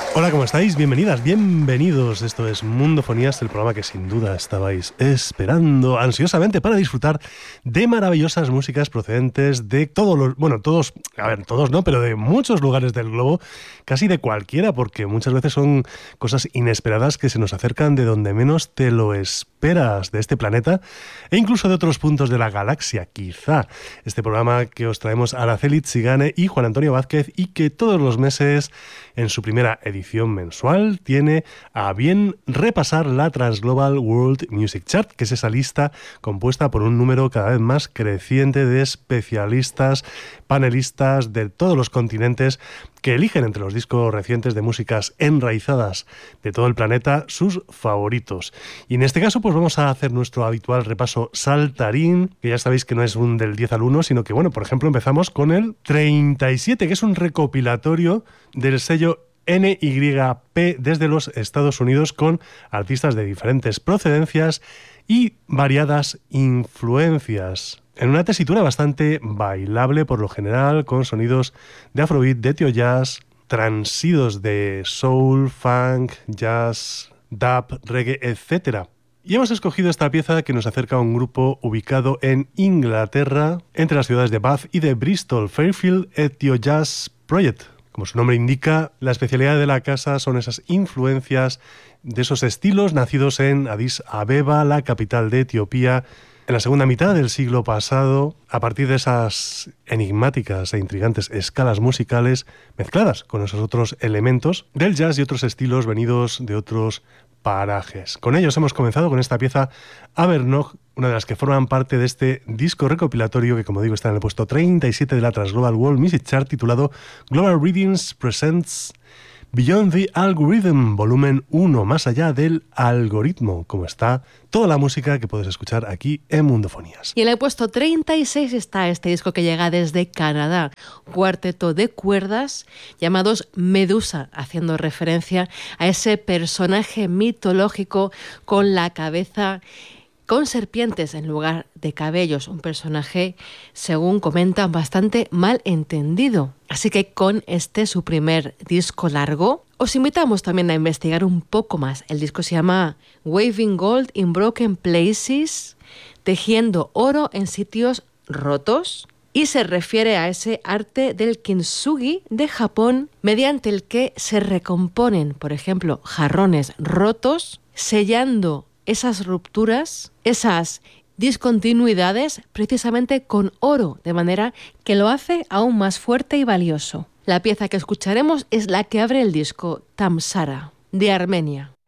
Hola, ¿cómo estáis? Bienvenidas, bienvenidos. Esto es Mundofonías, el programa que sin duda estabais esperando ansiosamente para disfrutar de maravillosas músicas procedentes de todos los... Bueno, todos no, pero de muchos lugares del globo, casi de cualquiera, porque muchas veces son cosas inesperadas que se nos acercan de donde menos te lo esperas de este planeta e incluso de otros puntos de la galaxia, quizá. Este programa que os traemos Araceli Tzigane y Juan Antonio Vázquez y que todos los meses, en su primera edición mensual, tiene a bien repasar la Transglobal World Music Chart, que es esa lista compuesta por un número cada vez más creciente de especialistas, panelistas de todos los continentes que eligen entre los discos recientes de músicas enraizadas de todo el planeta sus favoritos. Y en este caso pues vamos a hacer nuestro habitual repaso saltarín, que ya sabéis que no es un del 10 al 1, sino que, bueno, por ejemplo, empezamos con el 37, que es un recopilatorio del sello NYP desde los Estados Unidos, con artistas de diferentes procedencias y variadas influencias. En una tesitura bastante bailable por lo general, con sonidos de afrobeat, de teo jazz, transidos de soul, funk, jazz, dub, reggae, etc. Y hemos escogido esta pieza que nos acerca a un grupo ubicado en Inglaterra, entre las ciudades de Bath y de Bristol, Fairfield Ethio Jazz Project. Como su nombre indica, la especialidad de la casa son esas influencias de esos estilos nacidos en Addis Abeba, la capital de Etiopía, en la segunda mitad del siglo pasado, a partir de esas enigmáticas e intrigantes escalas musicales mezcladas con esos otros elementos del jazz y otros estilos venidos de otros parajes. Con ellos hemos comenzado con esta pieza Abernog, una de las que forman parte de este disco recopilatorio que, como digo, está en el puesto 37 de la Transglobal World Music Chart, titulado Global Readings Presents Beyond the Algorithm, volumen 1, más allá del algoritmo, como está toda la música que puedes escuchar aquí en Mundofonías. Y en el puesto 36 está este disco que llega desde Canadá, cuarteto de cuerdas llamados Medusa, haciendo referencia a ese personaje mitológico con la cabeza con serpientes en lugar de cabellos, un personaje, según comentan, bastante mal entendido. Así que con este, su primer disco largo, os invitamos también a investigar un poco más. El disco se llama Waving Gold in Broken Places, tejiendo oro en sitios rotos, y se refiere a ese arte del kintsugi de Japón, mediante el que se recomponen, por ejemplo, jarrones rotos, sellando esas rupturas, esas discontinuidades, precisamente con oro, de manera que lo hace aún más fuerte y valioso. La pieza que escucharemos es la que abre el disco, Tamsara, de Armenia.